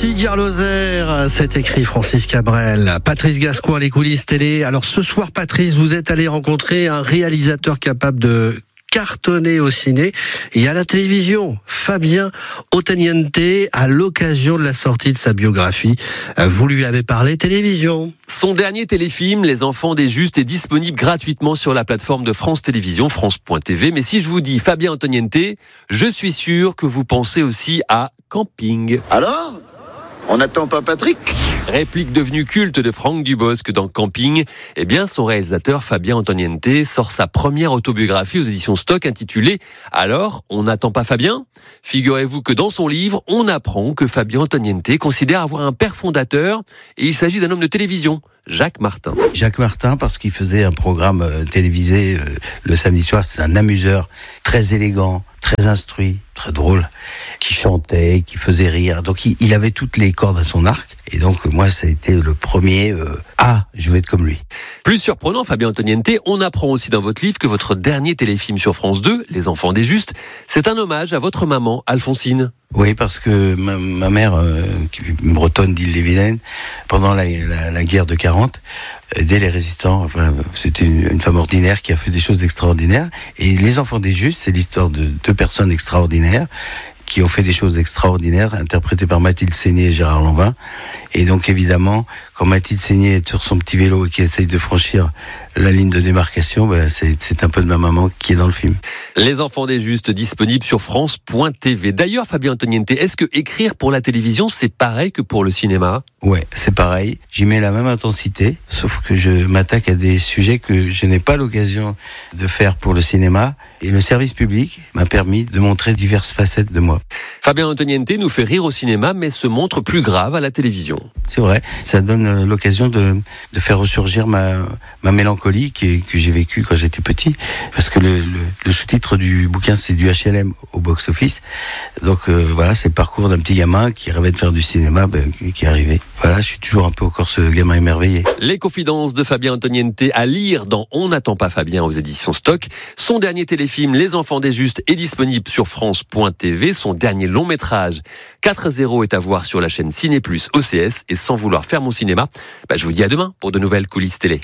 Ici Gare Lozère, c'est écrit Francis Cabrel. Patrice Gascoigne, les coulisses télé. Alors ce soir, Patrice, vous êtes allé rencontrer un réalisateur capable de cartonner au ciné et à la télévision, Fabien Otteniente, à l'occasion de la sortie de sa biographie. Vous lui avez parlé télévision. Son dernier téléfilm, Les Enfants des Justes, est disponible gratuitement sur la plateforme de France Télévisions, France.tv. Mais si je vous dis Fabien Otteniente, je suis sûr que vous pensez aussi à Camping. Alors ? On n'attend pas Patrick ? Réplique devenue culte de Franck Dubosc dans Camping, eh bien son réalisateur Fabien Otteniente sort sa première autobiographie aux éditions Stock intitulée « Alors, on n'attend pas Fabien ?» Figurez-vous que dans son livre, on apprend que Fabien Otteniente considère avoir un père fondateur et il s'agit d'un homme de télévision, Jacques Martin. Jacques Martin, parce qu'il faisait un programme télévisé le samedi soir, c'est un amuseur très élégant, très instruit, très drôle, qui chantait, qui faisait rire. Donc il avait toutes les cordes à son arc. Et donc moi, ça a été le premier je veux être comme lui. Plus surprenant, Fabien Otteniente, on apprend aussi dans votre livre que votre dernier téléfilm sur France 2, Les Enfants des Justes, c'est un hommage à votre maman, Alphonsine. Oui, parce que ma mère, qui est bretonne d'Ille-et-Vilaine, pendant la guerre de 40, aidait les résistants. Enfin, c'était une femme ordinaire qui a fait des choses extraordinaires. Et Les Enfants des Justes, c'est l'histoire de deux personnes extraordinaires qui ont fait des choses extraordinaires, interprétées par Mathilde Seigné et Gérard Lanvin. Et donc, évidemment, quand Mathilde Seigné est sur son petit vélo et qui essaye de franchir la ligne de démarcation, c'est un peu de ma maman qui est dans le film. Les Enfants des Justes, disponibles sur France.tv. D'ailleurs, Fabien Otteniente, est-ce que écrire pour la télévision, c'est pareil que pour le cinéma ? Ouais, c'est pareil. J'y mets la même intensité, sauf que je m'attaque à des sujets que je n'ai pas l'occasion de faire pour le cinéma. Et le service public m'a permis de montrer diverses facettes de moi. Fabien Otteniente nous fait rire au cinéma, mais se montre plus grave à la télévision. C'est vrai, ça donne l'occasion de faire ressurgir ma mélancolie que j'ai vécue quand j'étais petit. Parce que le sous-titre du bouquin, c'est du HLM au box-office. Donc voilà, c'est le parcours d'un petit gamin qui rêvait de faire du cinéma, qui est arrivé. Voilà, je suis toujours un peu encore ce gamin émerveillé. Les confidences de Fabien Otteniente à lire dans On n'attend pas Fabien aux éditions Stock. Son dernier téléfilm, Les Enfants des Justes, est disponible sur France.tv. Son dernier long métrage, 4-0, est à voir sur la chaîne Ciné Plus OCS. Et sans vouloir faire mon cinéma, je vous dis à demain pour de nouvelles coulisses télé.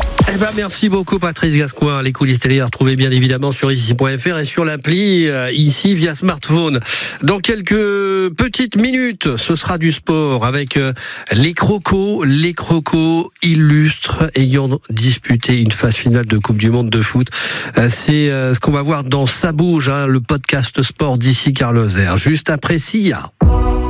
Merci beaucoup Patrice Gascoigne. Les coulisses télé à retrouver bien évidemment sur ici.fr et sur l'appli ici via smartphone. Dans quelques petites minutes, ce sera du sport avec les Crocos illustres ayant disputé une phase finale de Coupe du Monde de foot. C'est ce qu'on va voir dans Ça bouge, le podcast sport d'ici Gare Lozère. Juste après Sia.